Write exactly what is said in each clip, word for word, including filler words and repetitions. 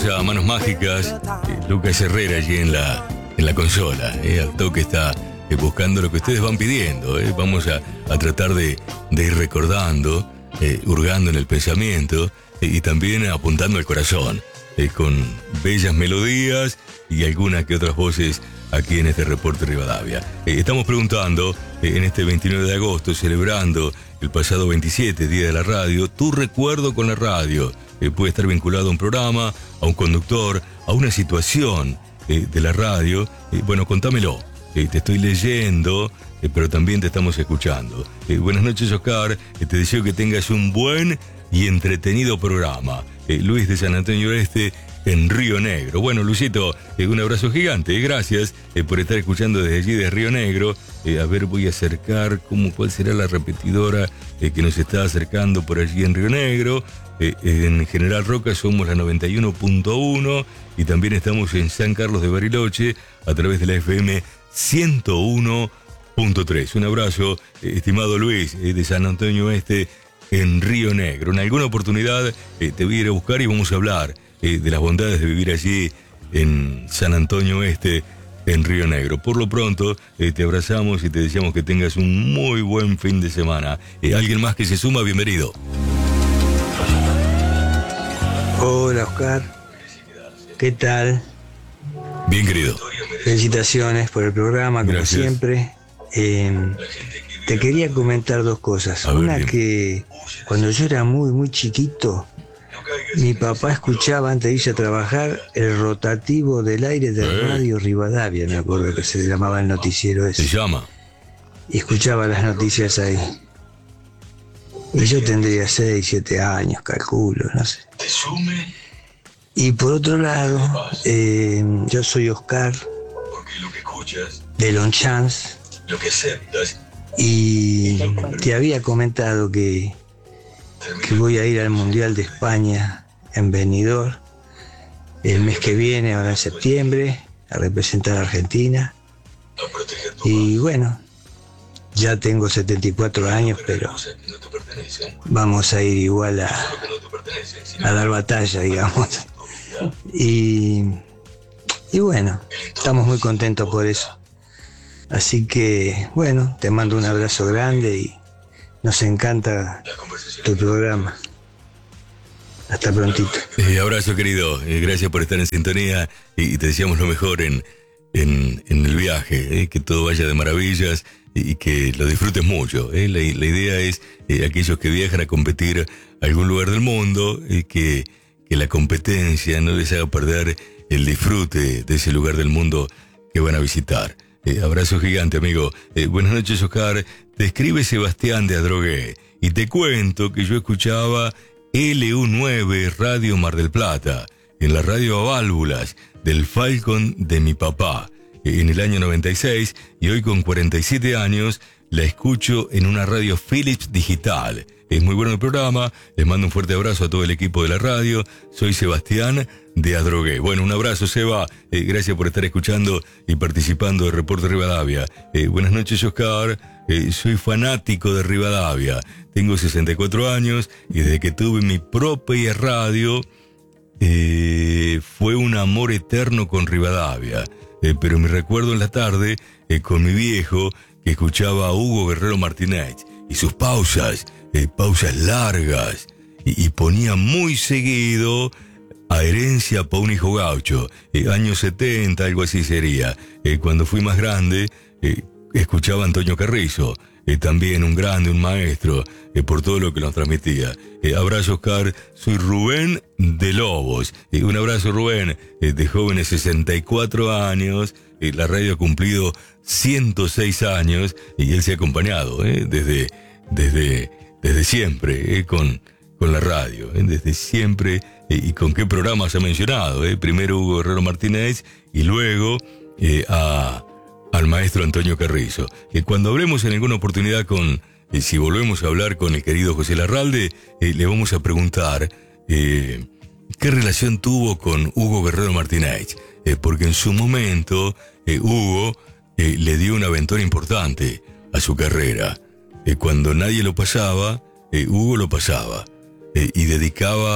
a Manos Mágicas, eh, Lucas Herrera allí en la, en la consola. Eh, al toque está eh, buscando lo que ustedes van pidiendo. Eh. Vamos a, a tratar de, de ir recordando, eh, hurgando en el pensamiento eh, y también apuntando al corazón, eh, con bellas melodías y algunas que otras voces aquí en este reporte Rivadavia. Eh, estamos preguntando, eh, en este veintinueve de agosto, celebrando el pasado veintisiete, Día de la Radio, tu recuerdo con la radio. Eh, puede estar vinculado a un programa, a un conductor, a una situación eh, de la radio. Eh, bueno, contámelo. Eh, te estoy leyendo, eh, pero también te estamos escuchando. Eh, buenas noches, Oscar. Eh, te deseo que tengas un buen y entretenido programa. Eh, Luis de San Antonio Oeste, en Río Negro. Bueno, Luisito, eh, un abrazo gigante. Eh, gracias eh, por estar escuchando desde allí, de Río Negro. Eh, a ver, voy a acercar cómo, cuál será la repetidora eh, que nos está acercando por allí en Río Negro. Eh, en General Roca somos la noventa y uno punto uno y también estamos en San Carlos de Bariloche a través de la F M ciento uno punto tres. Un abrazo, eh, estimado Luis, eh, de San Antonio Oeste, en Río Negro. En alguna oportunidad eh, te voy a ir a buscar y vamos a hablar eh, de las bondades de vivir allí en San Antonio Oeste, en Río Negro. Por lo pronto, eh, te abrazamos y te deseamos que tengas un muy buen fin de semana. Eh, ¿Alguien más que se suma? Bienvenido. Hola, Oscar. ¿Qué tal? Bien, querido. Felicitaciones por el programa, como Gracias. siempre. Eh, te quería comentar dos cosas. A ver, Una, bien. que cuando yo era muy, muy chiquito, mi papá escuchaba antes de irse a trabajar el rotativo del aire de Eh. Radio Rivadavia, me acuerdo que se llamaba el noticiero Se ese. llama. Y escuchaba las noticias ahí. Y yo tendría seis, siete años, calculo, no sé. Y por otro lado, eh, yo soy Oscar, de Longchamps, y te había comentado que, que voy a ir al Mundial de España en Benidorm el mes que viene, ahora en septiembre, a representar a Argentina. Y bueno, ya tengo setenta y cuatro años, pero vamos a ir igual a, a dar batalla, digamos. Y, y bueno, estamos muy contentos por eso. Así que, bueno, te mando un abrazo grande y nos encanta tu programa. Hasta prontito. Eh, abrazo, querido. Eh, gracias por estar en sintonía y, y te deseamos lo mejor en, en, en el viaje. Eh, que todo vaya de maravillas y, y que lo disfrutes mucho. Eh. La, la idea es eh, aquellos que viajan a competir a algún lugar del mundo, eh, que, que la competencia no les haga perder el disfrute de ese lugar del mundo que van a visitar. Eh, abrazo gigante, amigo. Eh, buenas noches, Oscar. Te escribe Sebastián de Adrogué y te cuento que yo escuchaba L U nueve Radio Mar del Plata en la radio a válvulas del Falcon de mi papá eh, en el año noventa y seis, y hoy con cuarenta y siete años la escucho en una radio Philips digital. Es muy bueno el programa. Les mando un fuerte abrazo a todo el equipo de la radio. Soy Sebastián de Adrogué. Bueno, un abrazo, Seba. Eh, gracias por estar escuchando y participando de Reporte Rivadavia. Eh, buenas noches, Oscar. Eh, soy fanático de Rivadavia. Tengo sesenta y cuatro años y desde que tuve mi propia radio eh, fue un amor eterno con Rivadavia. Eh, pero me recuerdo en la tarde eh, con mi viejo que escuchaba a Hugo Guerrero Martínez y sus pausas, eh, pausas largas, y, y ponía muy seguido a Herencia pa' un hijo gaucho, eh, años setenta, algo así sería. Eh, cuando fui más grande, eh, escuchaba a Antonio Carrizo, eh, también un grande, un maestro, eh, por todo lo que nos transmitía. Eh, abrazo, Oscar. Soy Rubén de Lobos. Eh, un abrazo, Rubén, eh, de jóvenes sesenta y cuatro años. Eh, la radio ha cumplido ciento seis años y él se ha acompañado eh, desde, desde, desde siempre eh, con, con la radio, eh, desde siempre. Eh, y con qué programas ha mencionado. Eh. Primero Hugo Guerrero Martínez y luego eh, a... al maestro Antonio Carrizo. Eh, cuando hablemos en alguna oportunidad con, eh, si volvemos a hablar con el querido José Larralde, eh, le vamos a preguntar eh, qué relación tuvo con Hugo Guerrero Martínez, eh, porque en su momento eh, Hugo eh, le dio un aventón importante a su carrera. Eh, cuando nadie lo pasaba, eh, Hugo lo pasaba eh, y dedicaba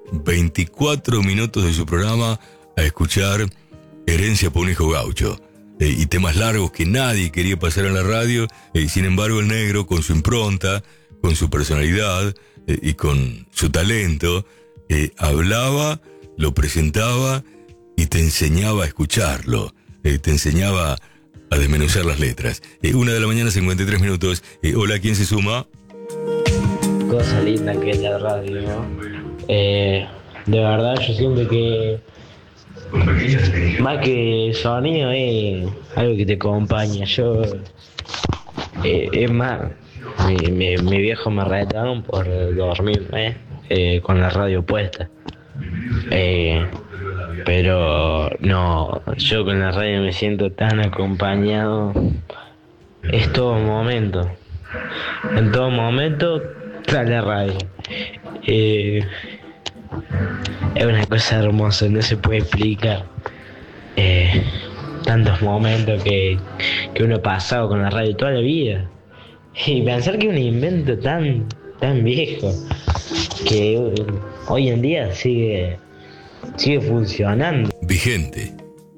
veinticuatro minutos de su programa a escuchar Herencia por un hijo gaucho. Eh, y temas largos que nadie quería pasar en la radio, eh, y sin embargo el negro, con su impronta, con su personalidad eh, y con su talento, eh, hablaba, lo presentaba y te enseñaba a escucharlo, eh, te enseñaba a desmenuzar las letras. Eh, una de la mañana, cincuenta y tres minutos. Eh, hola, ¿quién se suma? Cosa linda que es la radio, ¿no? Eh, de verdad yo siento que más que sonido es algo que te acompaña. Yo eh, es más, mi, mi, mi viejo me retaron por dormirme eh, con la radio puesta, eh, pero no, yo con la radio me siento tan acompañado. Es todo momento, en todo momento está la radio. eh, Es una cosa hermosa, no se puede explicar. Eh, tantos momentos que, que uno ha pasado con la radio toda la vida. Y pensar que es un invento tan, tan viejo que hoy en día sigue, sigue funcionando. Vigente.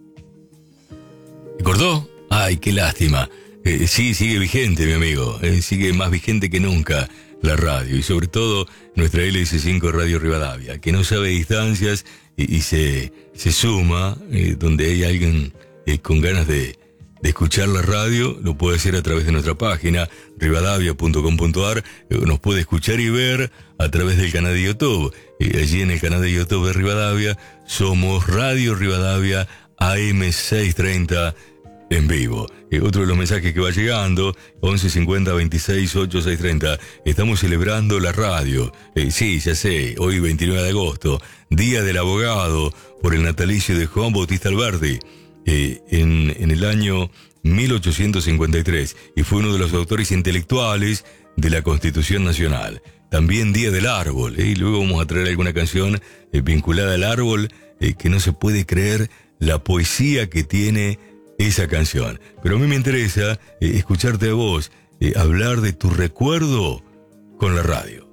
¿Te acordó? Ay, qué lástima. Eh, sí, sigue vigente, mi amigo. Eh, sigue más vigente que nunca la radio, y sobre todo nuestra L S cinco Radio Rivadavia, que no sabe distancias y, y se, se suma eh, donde hay alguien eh, con ganas de, de escuchar la radio. Lo puede hacer a través de nuestra página rivadavia punto com punto a r, eh, nos puede escuchar y ver a través del canal de YouTube. Eh, allí en el canal de YouTube de Rivadavia somos Radio Rivadavia A M seiscientos treinta en vivo. Eh, otro de los mensajes que va llegando, once cincuenta veintiséis ocho seis treinta. Estamos celebrando la radio. Eh, sí, ya sé, hoy veintinueve de agosto, Día del Abogado, por el natalicio de Juan Bautista Alberdi, eh, en, en el año mil ochocientos cincuenta y tres, y fue uno de los autores intelectuales de la Constitución Nacional. También Día del Árbol, eh, y luego vamos a traer alguna canción eh, vinculada al árbol, eh, que no se puede creer la poesía que tiene esa canción. Pero a mí me interesa eh, escucharte a vos, eh, hablar de tu recuerdo con la radio.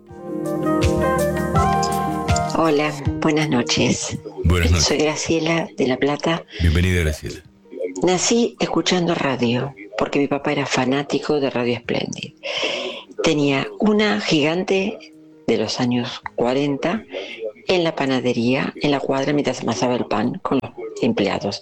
Hola, buenas noches. Buenas noches. Soy Graciela de La Plata. Bienvenida, Graciela. Nací escuchando radio porque mi papá era fanático de Radio Splendid. Tenía una gigante de los años cuarenta en la panadería, en la cuadra, mientras amasaba el pan con los empleados.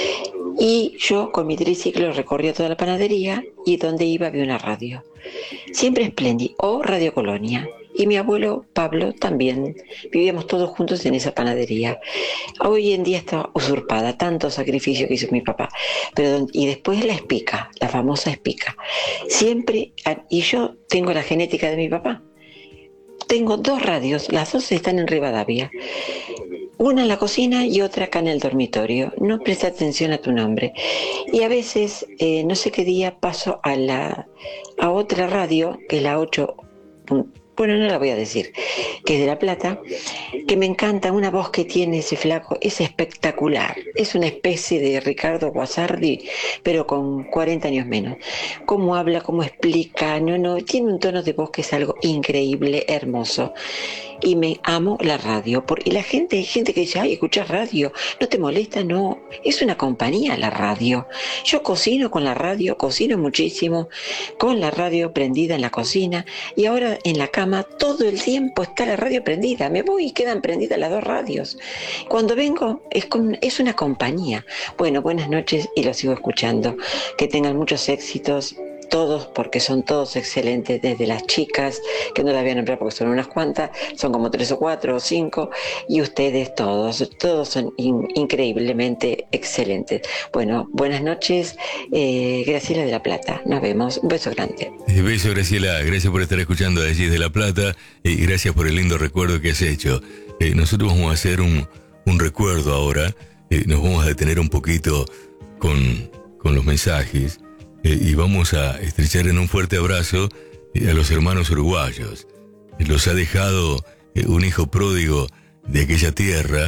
Y yo con mi triciclo recorría toda la panadería y donde iba había una radio. Siempre Splendid o Radio Colonia. Y mi abuelo Pablo también. Vivíamos todos juntos en esa panadería. Hoy en día está usurpada, tanto sacrificio que hizo mi papá. Pero, y después la Espica, la famosa Espica. Siempre, y yo tengo la genética de mi papá. Tengo dos radios, las dos están en Rivadavia. Una en la cocina y otra acá en el dormitorio. No presta atención a tu nombre. Y a veces, eh, no sé qué día, paso a la a otra radio, que es la ocho. Bueno, no la voy a decir, que es de La Plata, que me encanta, una voz que tiene ese flaco, es espectacular. Es una especie de Ricardo Guasardi, pero con cuarenta años menos. Cómo habla, cómo explica, no, no, tiene un tono de voz que es algo increíble, hermoso. Y me amo la radio. Por, y la gente, hay gente que dice, ay, ¿escuchas radio? ¿No te molesta? No, es una compañía la radio. Yo cocino con la radio, cocino muchísimo, con la radio prendida en la cocina, y ahora en la cama todo el tiempo está la radio prendida. Me voy y quedan prendidas las dos radios. Cuando vengo es, con, es una compañía. Bueno, buenas noches y los sigo escuchando. Que tengan muchos éxitos. Todos, porque son todos excelentes, desde las chicas, que no las voy a nombrar porque son unas cuantas, son como tres o cuatro o cinco, y ustedes todos, todos son in, increíblemente excelentes. Bueno, buenas noches, eh, Graciela de La Plata, nos vemos, un beso grande. Un beso, Graciela, gracias por estar escuchando allí de La Plata, y gracias por el lindo recuerdo que has hecho. Eh, nosotros vamos a hacer un, un recuerdo ahora, eh, nos vamos a detener un poquito con, con los mensajes, Eh, y vamos a estrechar en un fuerte abrazo eh, a los hermanos uruguayos. Eh, los ha dejado eh, un hijo pródigo de aquella tierra,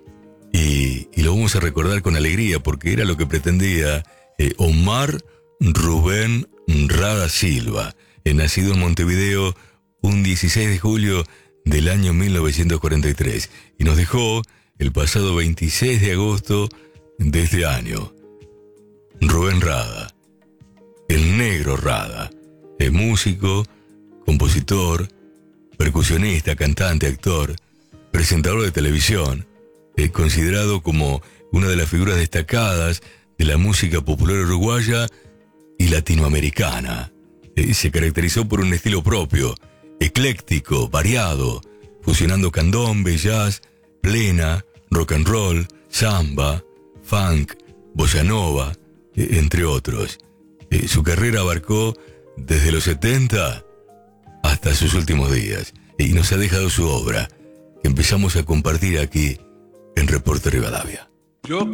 y, y lo vamos a recordar con alegría porque era lo que pretendía eh, Omar Rubén Rada Silva, eh, nacido en Montevideo un dieciséis de julio del año mil novecientos cuarenta y tres y nos dejó el pasado veintiséis de agosto de este año. Rubén Rada, el negro Rada, es músico, compositor, percusionista, cantante, actor, presentador de televisión, es considerado como una de las figuras destacadas de la música popular uruguaya y latinoamericana. Eh, se caracterizó por un estilo propio, ecléctico, variado, fusionando candombe, jazz, plena, rock and roll, samba, funk, bossa nova, eh, entre otros. Eh, su carrera abarcó desde los setenta hasta sus últimos días y nos ha dejado su obra, que empezamos a compartir aquí en Reporte Rivadavia. Yo